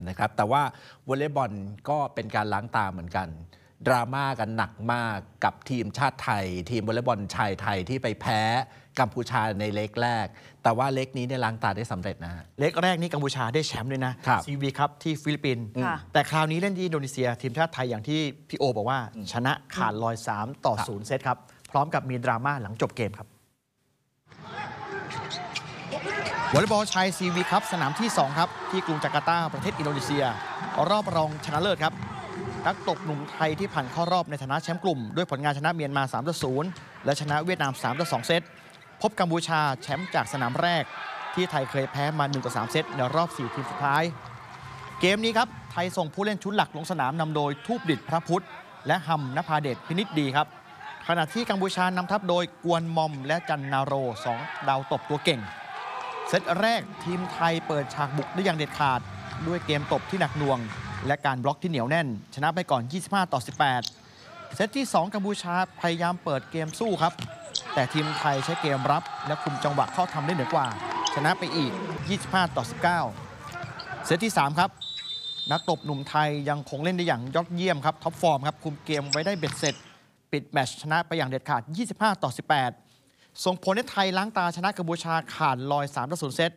นะครับแต่ว่าวอลเลย์บอลก็เป็นการล้างตาเหมือนกันดราม่ากันหนักมากกับทีมชาติไทยทีมวอลเลย์บอลชายไทยที่ไปแพ้กัมพูชาในเล็กแรกแต่ว่าเล็กนี้เนี่ยล้างตาได้สำเร็จนะเล็กแรกนี่กัมพูชาได้แชมป์ด้วยนะซีวีครับที่ฟิลิปปินส์แต่คราวนี้เล่นที่อินโดนีเซียทีมชาติไทยอย่างที่พี่โอบอกว่าชนะขาดลอย3-0 เซตครับพร้อมกับมีดราม่าหลังจบเกมครับวอลเลย์บอลชายซีวีครับสนามที่2ครับที่กรุงจาการ์ตาประเทศอินโดนีเซียรอบรองชนะเลิศครับนักตบหนุ่มไทยที่ผ่านเข้ารอบในฐานะแชมป์กลุ่มด้วยผลงานชนะเมียนมา3-0และชนะเวียดนาม3-2 เซตพบกัมพูชาแชมป์จากสนามแรกที่ไทยเคยแพ้มา1-3 เซตในรอบ4 ทีมสุดท้ายเกมนี้ครับไทยส่งผู้เล่นชุดหลักลงสนามนำโดยทูบดิษฐ์พระพุทธและหำนภาเดชพินิจดีครับขณะที่กัมพูชานำทัพโดยกวนมอมและจันนาโร2 ดาวตบตัวเก่งเซตแรกทีมไทยเปิดฉากบุกได้อย่างเด็ดขาดด้วยเกมตบที่หนักหน่วงและการบล็อกที่เหนียวแน่นชนะไปก่อน 25-18 เซตที่ 2 กัมพูชาพยายามเปิดเกมสู้ครับแต่ทีมไทยใช้เกมรับและคุมจังหวะเข้าทำได้เหนือกว่าชนะไปอีก 25-19 เซตที่ 3 ครับนักตบหนุ่มไทยยังคงเล่นได้อย่างยอดเยี่ยมครับท็อปฟอร์มครับคุมเกมไว้ได้เบ็ดเสร็จปิดแมตช์ชนะไปอย่างเด็ดขาด 25-18 ส่งผลให้ไทยล้างตาชนะกัมพูชาขาดลอย 3-0 เซต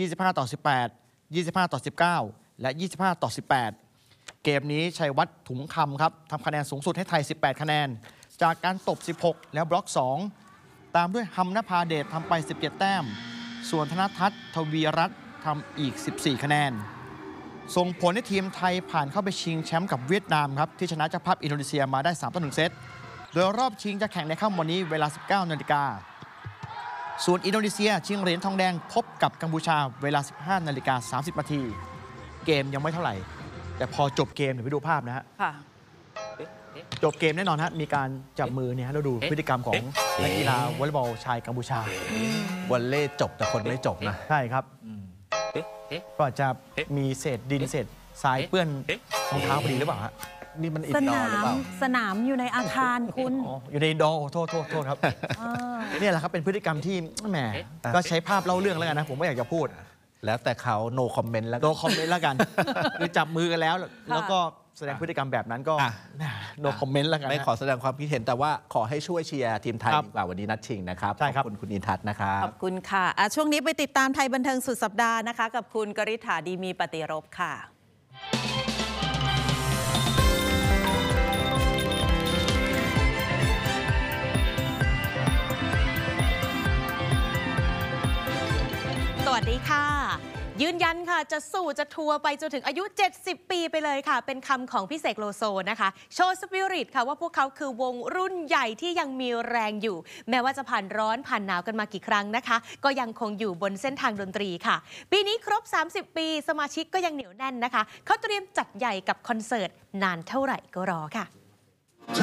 25-18 25-19 และ 25-18 เกมนี้ชัยวัฒน์ถุงคำครับทำคะแนนสูงสุดให้ไทย 18 คะแนนจากการตบ 16 แล้วบล็อก 2 ตามด้วยหำนภาเดชทำไป 17 แต้มส่วนธนทัศน์ทวีรัตน์ทำอีก 14 คะแนนส่งผลให้ทีมไทยผ่านเข้าไปชิงแชมป์กับเวียดนามครับที่ชนะเจ้าภาพอินโดนีเซียมาได้ 3-1 เซตโดยรอบชิงจะแข่งในค่ำวันนี้เวลา 19 นาฬิกาส่วนอินโดนีเซียชิงเหรียญทองแดงพบกับกัมพูชาเวลา 15 นาฬิกา 30 นาทีเกมยังไม่เท่าไหร่แต่พอจบเกมเดี๋ยวไปดูภาพนะฮะจบเกมแน่นอนฮะมีการจับมือเนี่ยเราดูพฤติกรรมของนักกีฬาวอลเลย์บอลชายกัมพูชาวอลเลย์จบแต่คนไม่จบนะใช่ครับก็จะมีเศษดินเศษทรายเปื้อนรองเท้าพอดีหรือเปล่าฮะนี่มันอินดอร์หรือเปล่าสนามอยู่ในอาคารคุณอยู่ในอินดอร์โทษครับนี่แหละครับเป็นพฤติกรรมที่แหมก็ใช้ภาพเล่าเรื่องแล้วกันนะผมไม่อยากจะพูดแล้วแต่เขา no comment แล้ว no comment แล้วกันคือจับมือกันแล้วก็แสดงพฤติกรรมแบบนั้นก็ no comment แล้วกันไม่ขอแสดงความคิดเห็นแต่ว่าขอให้ช่วยเชียร์ทีมไทยดีกว่าวันนี้นัดชิงนะครับขอบคุณคุณอินทัศน์นะครับขอบคุณค่ะช่วงนี้ไปติดตามไทยบันเทิงสุดสัปดาห์นะคะกับคุณกฤษฐาดีมีปฏิรบค่ะสวัสดีค่ะยืนยันค่ะจะสู้จะทัวร์ไปจนถึงอายุ70 ปีไปเลยค่ะเป็นคำของพี่เสกโลโซนะคะโชว์สปิริตค่ะว่าพวกเขาคือวงรุ่นใหญ่ที่ยังมีแรงอยู่แม้ว่าจะผ่านร้อนผ่านหนาวกันมากี่ครั้งนะคะก็ยังคงอยู่บนเส้นทางดนตรีค่ะปีนี้ครบ30 ปีสมาชิกก็ยังเหนียวแน่นนะคะเขาเตรียมจัดใหญ่กับคอนเสิร์ตนานเท่าไหร่ก็รอค่ะ